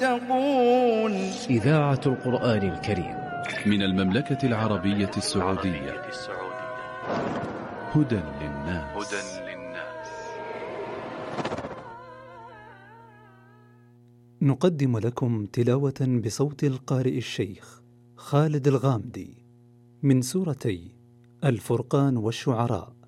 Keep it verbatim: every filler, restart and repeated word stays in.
تقول إذاعة القرآن الكريم من المملكة العربية السعودية. هدى للناس. نقدم لكم تلاوة بصوت القارئ الشيخ خالد الغامدي من سورتي الفرقان والشعراء.